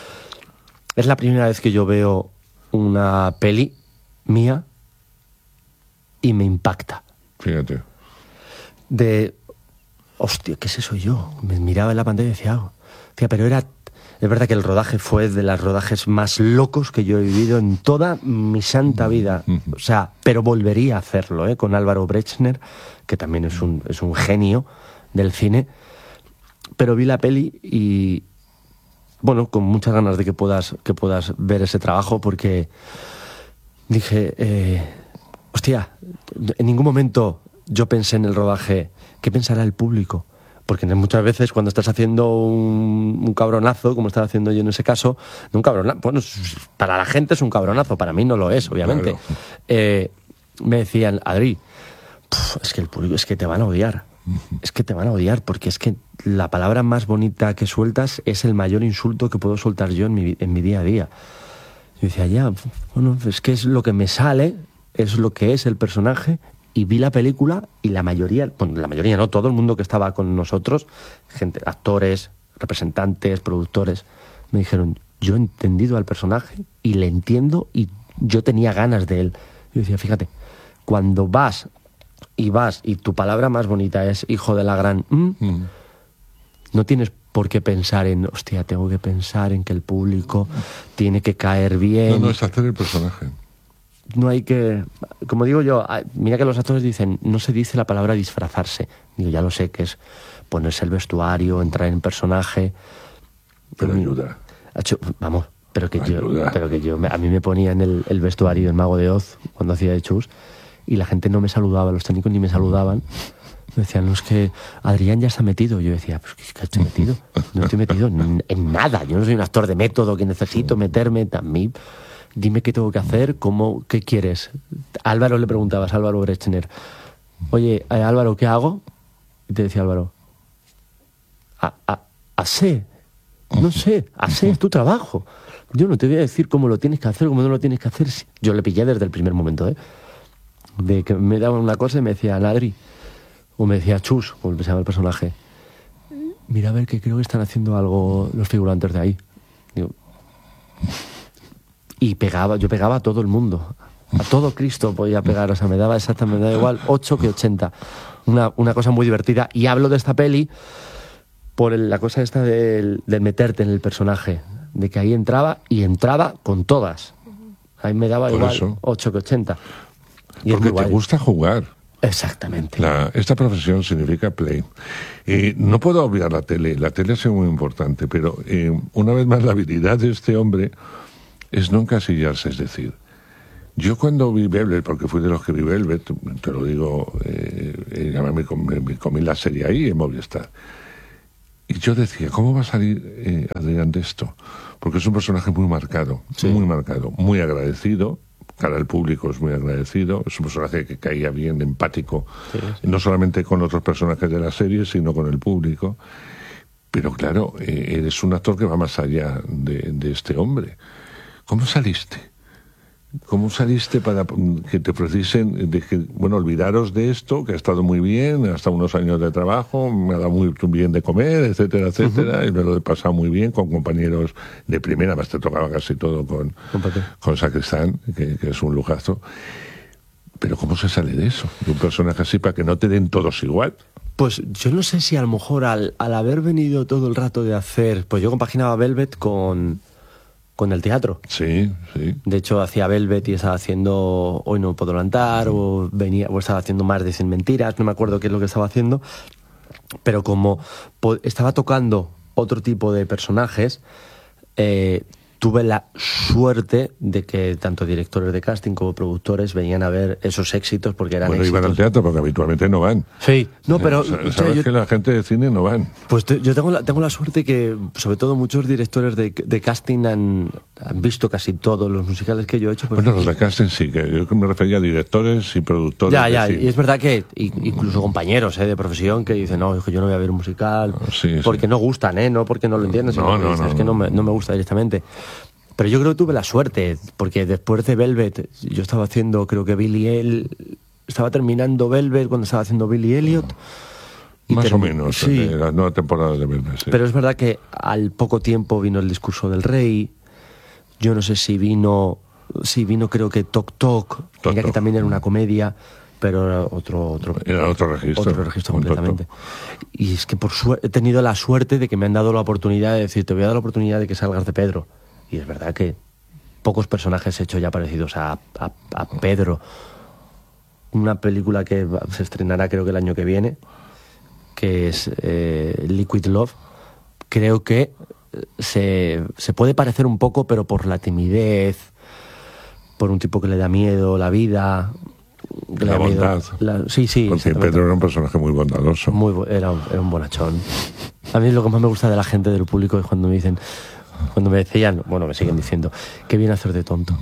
Es la primera vez que yo veo una peli mía y me impacta. Fíjate. Hostia, ¿qué es eso yo? Me miraba en la pantalla y decía, pero es verdad que el rodaje fue de los rodajes más locos que yo he vivido en toda mi santa vida. O sea, pero volvería a hacerlo, con Álvaro Brechner, que también es un genio del cine. Pero vi la peli y, bueno, con muchas ganas de que puedas ver ese trabajo, porque dije, hostia, en ningún momento yo pensé en el rodaje, ¿qué pensará el público? Porque muchas veces cuando estás haciendo un cabronazo, como estaba haciendo yo en ese caso, un cabronazo, bueno, para la gente es un cabronazo, para mí no lo es, obviamente. Claro. Me decían, Adri, es que el público, es que te van a odiar. Es que te van a odiar, porque es que la palabra más bonita que sueltas es el mayor insulto que puedo soltar yo en mi día a día. Y decía, bueno, es que es lo que me sale, es lo que es el personaje. Y vi la película y la mayoría no, todo el mundo que estaba con nosotros, gente, actores, representantes, productores, me dijeron, yo he entendido al personaje y le entiendo y yo tenía ganas de él. Yo decía, fíjate, cuando vas y tu palabra más bonita es hijo de la gran... no tienes por qué pensar en, hostia, tengo que pensar en que el público tiene que caer bien. No, es hacer el personaje. No hay que... Como digo yo, mira que los actores dicen, no se dice la palabra disfrazarse. Digo, ya lo sé, que es ponerse el vestuario, entrar en personaje. Pero ayuda. Vamos, pero que yo a mí me ponían el vestuario en Mago de Oz cuando hacía de Chus y la gente no me saludaba, los técnicos ni me saludaban. Me decían, no, es que Adrián ya está metido. Yo decía, pues ¿qué estoy metido? No estoy metido en nada. Yo no soy un actor de método que necesito meterme también. Dime qué tengo que hacer, qué quieres. A Álvaro le preguntabas, Álvaro Brechner, oye, Álvaro, ¿qué hago? Y te decía Álvaro, hacé, no sé, hacé, es tu trabajo. Yo no te voy a decir cómo lo tienes que hacer, cómo no lo tienes que hacer. Yo le pillé desde el primer momento, de que me daban una cosa y me decía, Adri, o me decía Chus, como se llama el personaje, mira a ver que creo que están haciendo algo los figurantes de ahí. Digo, y yo pegaba a todo el mundo. A todo Cristo podía pegar, o sea, me daba igual 8 que 80. Una cosa muy divertida. Y hablo de esta peli por la cosa esta del meterte en el personaje, de que ahí entraba con todas. Ahí me daba por igual eso. 8 que 80. Y Porque es muy te guay. gusta jugar. Exactamente. Esta profesión significa play. No puedo olvidar la tele ha sido muy importante, pero una vez más la habilidad de este hombre es no encasillarse, es decir, yo cuando vi Velvet, porque fui de los que vi Velvet, te lo digo, me comí la serie ahí en Movistar, y yo decía, ¿cómo va a salir Adrián de esto? Porque es un personaje muy marcado, muy agradecido, cara al público es muy agradecido, es un personaje que caía bien, empático, no solamente con otros personajes de la serie, sino con el público. Pero claro, eres un actor que va más allá de este hombre. ¿Cómo saliste? ¿Cómo saliste para que te ofreciesen, olvidaros de esto, que ha estado muy bien, hasta unos años de trabajo, me ha dado muy bien de comer, etcétera, etcétera, y me lo he pasado muy bien con compañeros de primera, más te tocaba casi todo con Sacristán, que es un lujazo. Pero ¿cómo se sale de eso? De un personaje así para que no te den todos igual. Pues yo no sé si a lo mejor al haber venido todo el rato de hacer... Pues yo compaginaba Velvet con el teatro. Sí, sí. De hecho, hacía Velvet y estaba haciendo Hoy no puedo levantar, o estaba haciendo Más de 100 mentiras, no me acuerdo qué es lo que estaba haciendo, pero como estaba tocando otro tipo de personajes, tuve la suerte de que tanto directores de casting como productores venían a ver esos éxitos porque eran éxitos. Iban al teatro porque habitualmente no van. Sí, no, pero... Sabes que la gente de cine no van. Pues yo tengo la suerte que, sobre todo, muchos directores de casting han visto casi todos los musicales que yo he hecho. Pues, bueno, los de casting sí, que yo me refería a directores y productores. Ya, y es verdad que incluso compañeros de profesión que dicen, no, hijo, yo no voy a ver un musical porque no gustan, no porque no lo entienden, sino es que no me gusta directamente. Pero yo creo que tuve la suerte, porque después de Velvet, yo estaba haciendo, creo que estaba terminando Velvet cuando estaba haciendo Billy Elliot. Más o menos, sí. La nueva temporada de Velvet, sí. Pero es verdad que al poco tiempo vino El discurso del rey. Yo no sé si vino creo que Toc Toc, que también era una comedia, pero era otro registro. Otro registro completamente. Y es que he tenido la suerte de que me han dado la oportunidad de decir, te voy a dar la oportunidad de que salgas de Pedro. Y es verdad que pocos personajes he hecho ya parecidos a Pedro. Una película que se estrenará creo que el año que viene, que es Liquid Love, creo que se puede parecer un poco, pero por la timidez, por un tipo que le da miedo la vida... La bondad. Sí. Porque Pedro era un personaje muy bondadoso. Era un bonachón. A mí lo que más me gusta de la gente, del público, es cuando me decían, bueno, me siguen diciendo, qué bien hacer de tonto.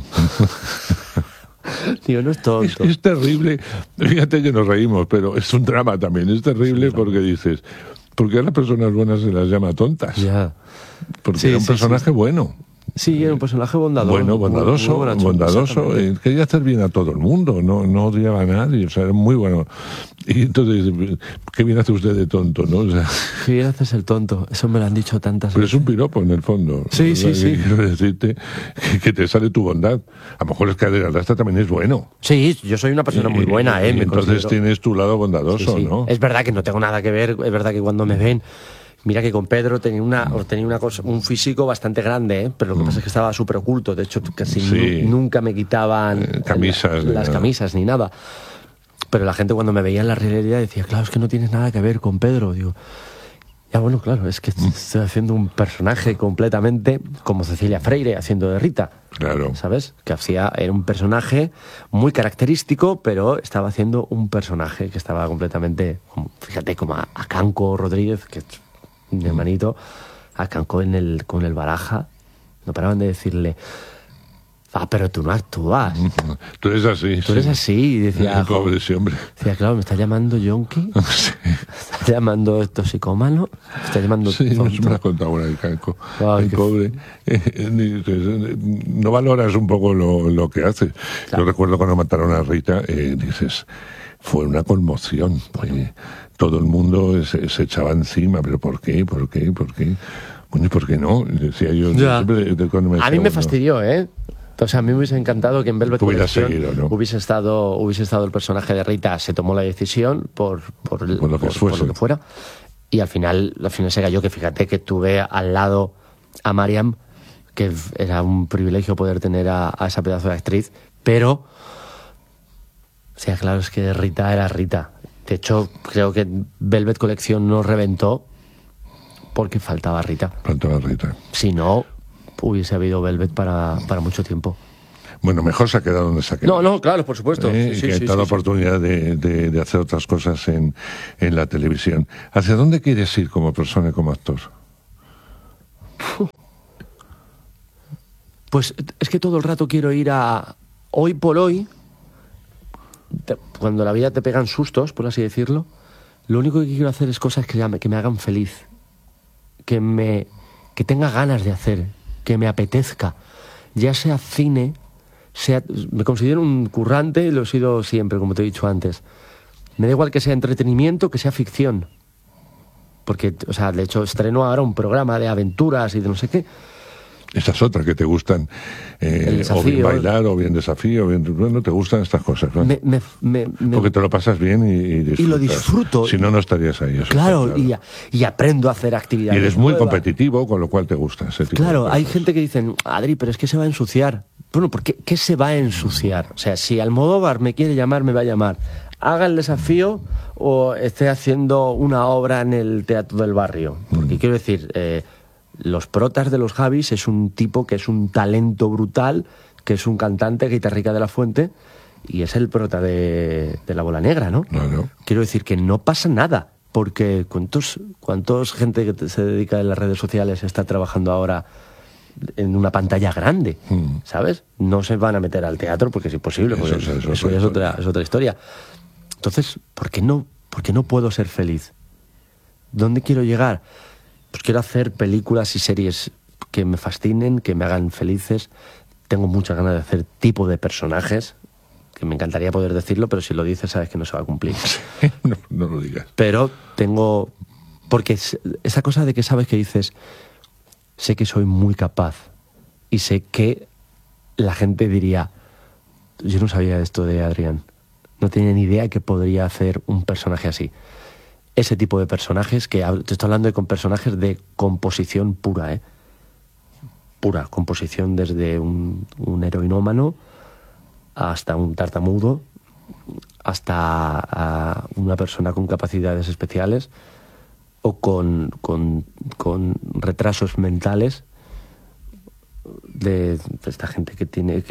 Digo, no es tonto. Es terrible. Fíjate que nos reímos, pero es un drama también. Es terrible porque dices, ¿por qué a las personas buenas se las llama tontas? Ya. Porque era un personaje bueno. Sí, era un personaje bondadoso. Bueno, bondadoso. Quería hacer bien a todo el mundo, no odiaba a nadie, o sea, era muy bueno. Y entonces, ¿qué bien hace usted de tonto, no? O sea, qué bien haces el tonto, eso me lo han dicho tantas pero veces. Es un piropo en el fondo. Sí. Quiero decirte que te sale tu bondad. A lo mejor es que Adrián Lastra también es bueno. Sí, yo soy una persona muy buena, entonces tienes tu lado bondadoso, sí. ¿no? Es verdad que no tengo nada que ver, es verdad que cuando me ven... Mira que con Pedro tenía un físico bastante grande, pero lo que pasa es que estaba súper oculto. De hecho, casi nunca me quitaban las camisas ni nada. Pero la gente cuando me veía en la realidad decía, claro, es que no tienes nada que ver con Pedro. Digo, ya bueno, claro, es que estoy haciendo un personaje completamente como Cecilia Freire haciendo de Rita. Claro. ¿Sabes? Que era un personaje muy característico, pero estaba haciendo un personaje que estaba completamente, fíjate, como a Canco Rodríguez, que... mi hermanito, acancó con el Baraja, no paraban de decirle, pero tú no actúas. Tú eres así. Tú eres así. Y decía, pobre ese hombre. Decía, claro, me está llamando yonki, sí. me está llamando toxicómano, me está llamando tonto. Me has contado una de Canco. Ay, el pobre. No valoras un poco lo que hace. Claro. Yo recuerdo cuando mataron a Rita, dices, fue una conmoción. Todo el mundo se echaba encima, pero ¿por qué? Bueno, ¿y por qué no? Decía yo. A mí me fastidió, O sea, a mí me hubiese encantado que en Velvet Collection seguido, ¿no? hubiese estado el personaje de Rita. Se tomó la decisión por lo que fuera. Y al final se cayó, que fíjate que tuve al lado a Mariam, que era un privilegio poder tener a esa pedazo de actriz, pero, o sea, claro, es que Rita era Rita. De hecho, creo que Velvet Collection no reventó porque faltaba Rita. Si no, hubiese habido Velvet para mucho tiempo. Bueno, mejor se ha quedado donde se ha quedado. No, claro, por supuesto. Que ha dado oportunidad de hacer otras cosas en la televisión. ¿Hacia dónde quieres ir como persona y como actor? Pues es que todo el rato quiero ir a... Hoy por hoy, cuando la vida te pegan sustos, por así decirlo, lo único que quiero hacer es cosas que me hagan feliz. Que tenga ganas de hacer, que me apetezca. Ya sea cine... me considero un currante y lo he sido siempre, como te he dicho antes. Me da igual que sea entretenimiento, que sea ficción. Porque, o sea, de hecho, estreno ahora un programa de aventuras y de no sé qué. Esas otras que te gustan, o bien bailar, o bien desafío, bueno, te gustan estas cosas, ¿no? Porque te lo pasas bien y lo disfruto. Si no, no estarías ahí. Claro, y aprendo a hacer actividades. Y eres muy competitivo, con lo cual te gusta ese tipo de cosas. Hay gente que dice, Adri, pero es que se va a ensuciar. Bueno, ¿por qué se va a ensuciar? O sea, si Almodóvar me quiere llamar, me va a llamar. Haga el desafío o esté haciendo una obra en el Teatro del Barrio. Porque quiero decir... los protas de los Javis es un tipo que es un talento brutal, que es un cantante, guitarrica de la Fuente, y es el prota de La Bola Negra, ¿no? No. Quiero decir que no pasa nada, porque ¿cuántos gente que se dedica en las redes sociales está trabajando ahora en una pantalla grande? ¿Sabes? No se van a meter al teatro porque es imposible, porque eso es otra historia. Entonces, ¿por qué no puedo ser feliz? ¿Dónde quiero llegar? Pues quiero hacer películas y series que me fascinen, que me hagan felices. Tengo muchas ganas de hacer tipo de personajes, que me encantaría poder decirlo, pero si lo dices sabes que no se va a cumplir. No lo digas. Pero tengo... Porque esa cosa de que sabes que dices, sé que soy muy capaz y sé que la gente diría, yo no sabía esto de Adrián, no tenía ni idea que podría hacer un personaje así. Ese tipo de personajes, que te estoy hablando de personajes de composición pura, pura composición, desde un heroinómano hasta un tartamudo, hasta una persona con capacidades especiales o con retrasos mentales, de esta gente que tiene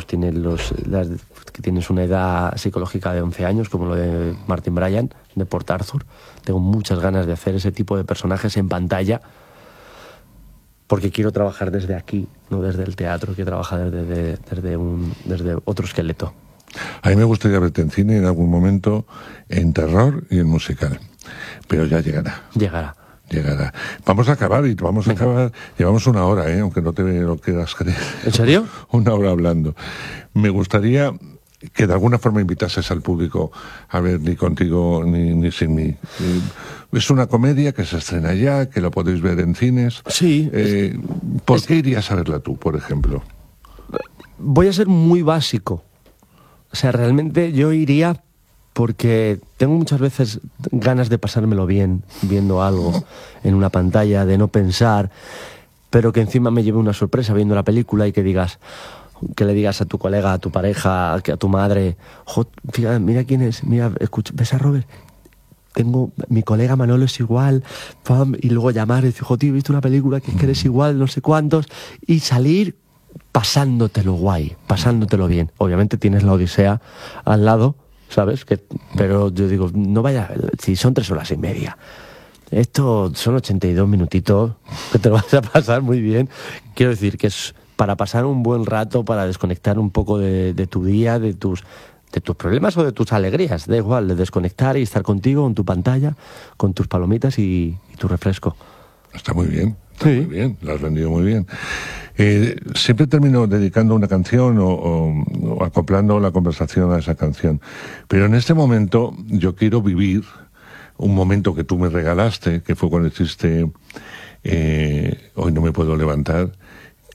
una edad psicológica de 11 años, como lo de Martin Bryan, de Port Arthur. Tengo muchas ganas de hacer ese tipo de personajes en pantalla, porque quiero trabajar desde aquí, no desde el teatro, quiero trabajar desde otro esqueleto. A mí me gustaría verte en cine en algún momento, en terror y en musical, pero ya llegará. Vamos a acabar. Llevamos una hora, aunque no te lo quieras creer. ¿En serio? Una hora hablando. Me gustaría que de alguna forma invitases al público a ver Ni contigo ni sin mí. Es una comedia que se estrena ya, que lo podéis ver en cines. Sí. ¿Por qué irías a verla tú, por ejemplo? Voy a ser muy básico. O sea, realmente yo iría porque tengo muchas veces ganas de pasármelo bien viendo algo en una pantalla, de no pensar, pero que encima me lleve una sorpresa viendo la película y que le digas a tu colega, a tu pareja, a tu madre, fíjate, mira quién es, mira, escucha, ¿ves a Robert? Mi colega Manolo es igual, pam, y luego llamar y decir, tío, he visto una película que eres igual, no sé cuántos, y salir pasándotelo guay, pasándotelo bien. Obviamente tienes la Odisea al lado, ¿sabes? Pero yo digo, no vaya, si son 3 horas y media, esto son 82 minutitos, que te lo vas a pasar muy bien. Quiero decir que es para pasar un buen rato, para desconectar un poco de tu día, de tus problemas o de tus alegrías, da igual, de desconectar y estar contigo, en tu pantalla, con tus palomitas y tu refresco. Está muy bien. Muy bien, lo has vendido muy bien. Siempre termino dedicando una canción o acoplando la conversación a esa canción. Pero en este momento yo quiero vivir un momento que tú me regalaste, que fue cuando hiciste Hoy no me puedo levantar,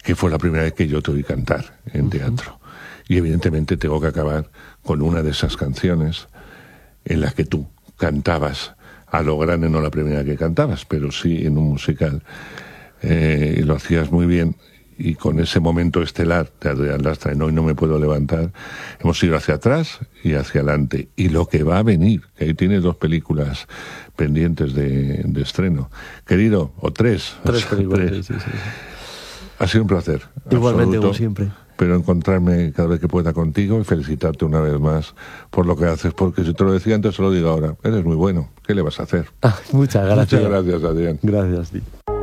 que fue la primera vez que yo te oí cantar en teatro. Y evidentemente tengo que acabar con una de esas canciones en las que tú cantabas a lo grande, no la primera que cantabas, pero sí en un musical. Y lo hacías muy bien. Y con ese momento estelar de Adrián Lastra en Hoy no me puedo levantar, hemos ido hacia atrás y hacia adelante. Y lo que va a venir, que ahí tienes 2 películas pendientes de estreno. Querido, o 3. 3 películas, sí. Ha sido un placer. Igualmente, absoluto, como siempre. Pero encontrarme cada vez que pueda contigo y felicitarte una vez más por lo que haces, porque si te lo decía antes, te lo digo ahora. Eres muy bueno. ¿Qué le vas a hacer? Muchas gracias. Muchas gracias, Adrián. Gracias, tío.